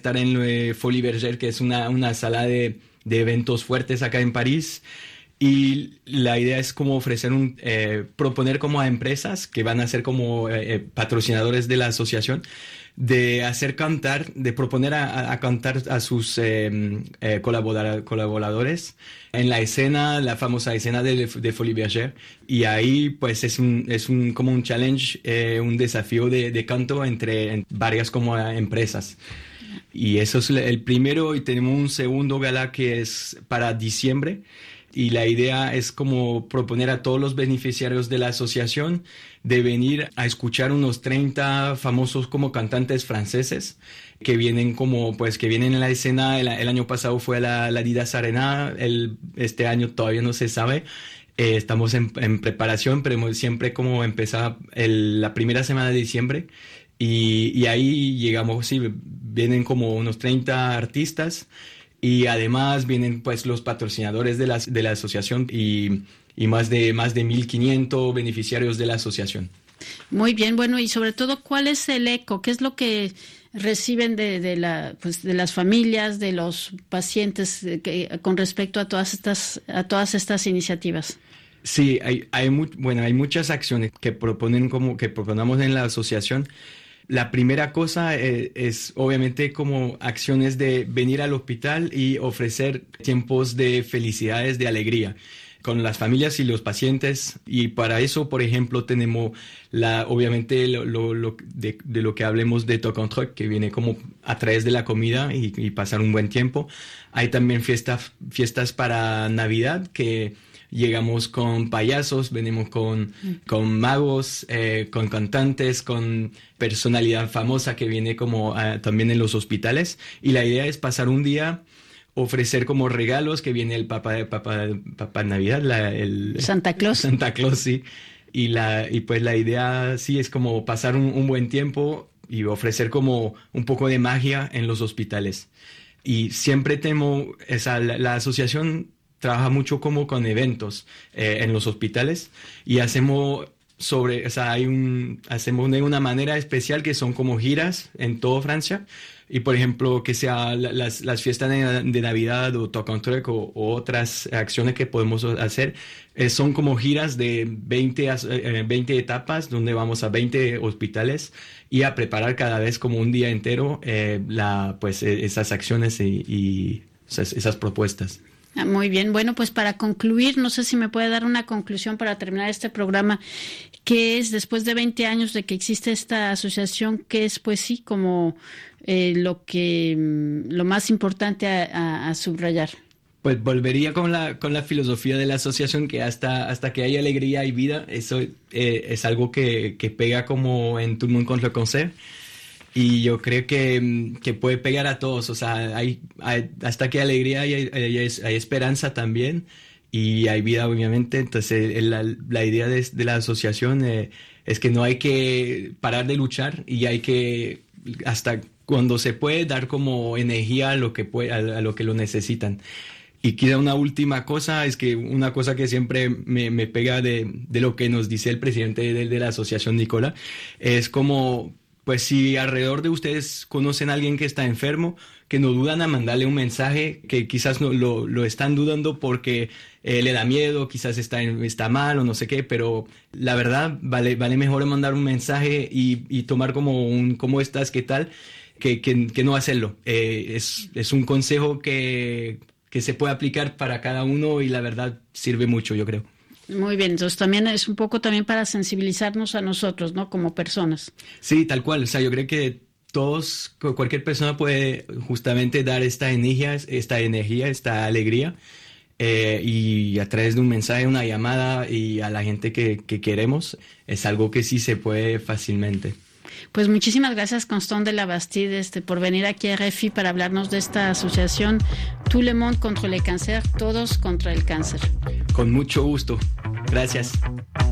estar en le Folies Bergère, que es una sala de eventos fuertes acá en París. Y la idea es como ofrecer proponer como a empresas que van a ser como patrocinadores de la asociación, de hacer cantar, de proponer a cantar a sus colaboradores en la escena, la famosa escena de Folies Bergère. Y ahí pues es como un challenge, un desafío de canto entre varias como empresas. Y eso es el primero, y tenemos un segundo gala que es para diciembre. Y la idea es como proponer a todos los beneficiarios de la asociación de venir a escuchar unos 30 famosos como cantantes franceses que vienen en la escena. El año pasado fue la Adidas Arena, este año todavía no se sabe. Estamos en preparación, pero siempre como empezaba la primera semana de diciembre. Y ahí llegamos, sí, vienen como unos 30 artistas. Y además vienen pues los patrocinadores de la asociación y más de 1,500 beneficiarios de la asociación. Muy bien, bueno, y sobre todo, ¿cuál es el eco? ¿Qué es lo que reciben de las familias, de los pacientes con respecto a todas estas iniciativas? Sí, hay muchas acciones que proponemos en la asociación. La primera cosa es obviamente como acciones de venir al hospital y ofrecer tiempos de felicidades, de alegría con las familias y los pacientes. Y para eso, por ejemplo, tenemos obviamente de lo que hablemos de Talk and Talk, que viene como a través de la comida y pasar un buen tiempo. Hay también fiestas para Navidad, que llegamos con payasos, venimos con magos, con cantantes, con personalidad famosa que viene como también en los hospitales. Y la idea es pasar un día, ofrecer como regalos, que viene el Papá Navidad, el Santa Claus. Santa Claus, sí. Y pues la idea sí es como pasar un buen tiempo y ofrecer como un poco de magia en los hospitales. Y siempre la asociación trabaja mucho como con eventos en los hospitales, y hacemos de una manera especial, que son como giras en toda Francia. Y por ejemplo, que sea las fiestas de Navidad o Talk and Talk o otras acciones que podemos hacer, son como giras de 20 etapas, donde vamos a 20 hospitales y a preparar cada vez como un día entero esas acciones y esas propuestas. Muy bien, bueno, pues para concluir, no sé si me puede dar una conclusión para terminar este programa, que es, después de 20 años de que existe esta asociación, que es pues sí como lo más importante a subrayar. Pues volvería con la filosofía de la asociación, que hasta que hay alegría y vida. Eso es algo que pega como en Tout le monde contre le cancer. Y yo creo que puede pegar a todos. O sea, hasta que hay alegría y hay esperanza también. Y hay vida, obviamente. Entonces, la idea de la asociación es que no hay que parar de luchar, y hay que, hasta cuando se puede, dar como energía a lo que lo necesitan. Y queda una última cosa, es que una cosa que siempre me pega de lo que nos dice el presidente de la asociación, Nicolas, es como, pues si alrededor de ustedes conocen a alguien que está enfermo, que no dudan a mandarle un mensaje, que quizás no, lo están dudando porque le da miedo, quizás está mal o no sé qué, pero la verdad vale mejor mandar un mensaje y tomar como ¿cómo estás? ¿Qué tal? Que no hacerlo. Es un consejo que se puede aplicar para cada uno, y la verdad sirve mucho, yo creo. Muy bien, entonces también es un poco también para sensibilizarnos a nosotros, ¿no? Como personas. Sí, tal cual. O sea, yo creo que cualquier persona puede justamente dar esta energía, esta alegría, y a través de un mensaje, una llamada, y a la gente que queremos, es algo que sí se puede fácilmente. Pues muchísimas gracias, Constant de la Bastide, por venir aquí a RFI para hablarnos de esta asociación Tout le monde contre le cancer, todos contra el cáncer. Con mucho gusto. Gracias.